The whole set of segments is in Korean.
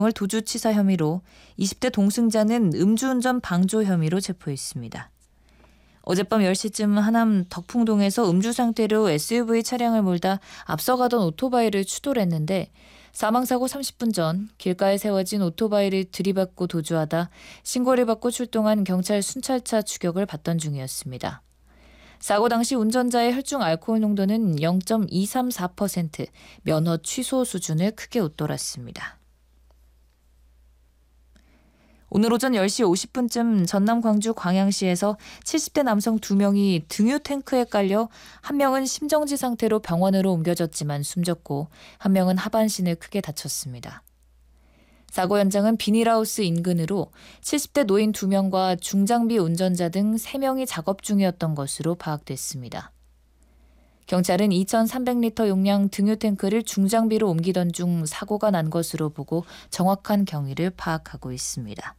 도주치사 혐의로 20대 동승자는 음주운전 방조 혐의로 체포했습니다. 어젯밤 10시쯤 하남 덕풍동에서 음주 상태로 SUV 차량을 몰다 앞서가던 오토바이를 추돌했는데 사망사고 30분 전 길가에 세워진 오토바이를 들이받고 도주하다 신고를 받고 출동한 경찰 순찰차 추격을 받던 중이었습니다. 사고 당시 운전자의 혈중 알코올 농도는 0.234%, 면허 취소 수준을 크게 웃돌았습니다. 오늘 오전 10시 50분쯤 전남 광주 광양시에서 70대 남성 2명이 등유 탱크에 깔려 한 명은 심정지 상태로 병원으로 옮겨졌지만 숨졌고 한 명은 하반신을 크게 다쳤습니다. 사고 현장은 비닐하우스 인근으로 70대 노인 2명과 중장비 운전자 등 3명이 작업 중이었던 것으로 파악됐습니다. 경찰은 2,300리터 용량 등유 탱크를 중장비로 옮기던 중 사고가 난 것으로 보고 정확한 경위를 파악하고 있습니다.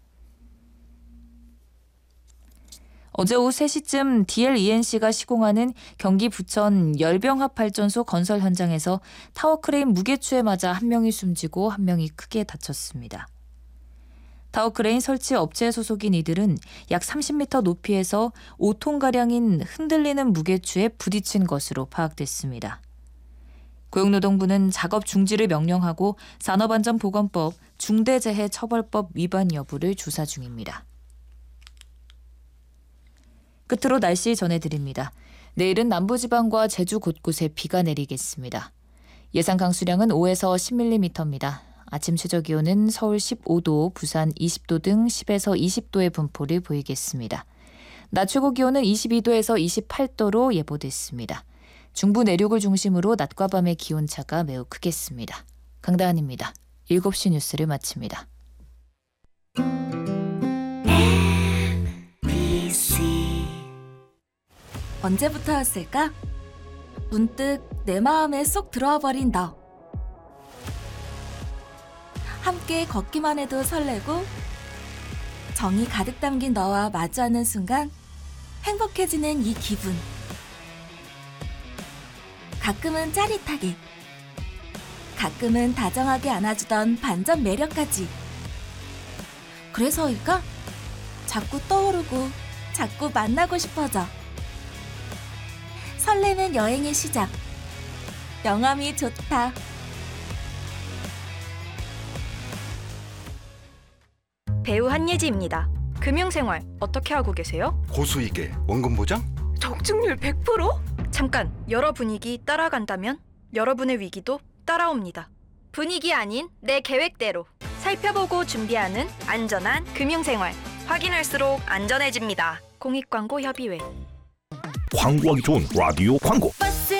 어제 오후 3시쯤 DLENC가 시공하는 경기 부천 열병합발전소 건설 현장에서 타워크레인 무게추에 맞아 한 명이 숨지고 한 명이 크게 다쳤습니다. 타워크레인 설치 업체 소속인 이들은 약 30m 높이에서 5톤가량인 흔들리는 무게추에 부딪힌 것으로 파악됐습니다. 고용노동부는 작업 중지를 명령하고 산업안전보건법, 중대재해처벌법 위반 여부를 조사 중입니다. 끝으로 날씨 전해드립니다. 내일은 남부지방과 제주 곳곳에 비가 내리겠습니다. 예상 강수량은 5에서 10mm입니다. 아침 최저기온은 서울 15도, 부산 20도 등 10에서 20도의 분포를 보이겠습니다. 낮 최고기온은 22도에서 28도로 예보됐습니다. 중부 내륙을 중심으로 낮과 밤의 기온차가 매우 크겠습니다. 강다한입니다. 7시 뉴스를 마칩니다. 언제부터였을까? 문득 내 마음에 쏙 들어와 버린 너. 함께 걷기만 해도 설레고 정이 가득 담긴 너와 마주하는 순간 행복해지는 이 기분. 가끔은 짜릿하게, 가끔은 다정하게 안아주던 반전 매력까지. 그래서일까? 자꾸 떠오르고 자꾸 만나고 싶어져. 설레는 여행의 시작. 영암이 좋다. 배우 한예지입니다. 금융생활 어떻게 하고 계세요? 고수익에 원금 보장? 적중률 100%? 잠깐, 여러 분위기 따라간다면 여러분의 위기도 따라옵니다. 분위기 아닌 내 계획대로 살펴보고 준비하는 안전한 금융생활. 확인할수록 안전해집니다. 공익광고협의회. 광고하기 좋은 라디오 광고. 버스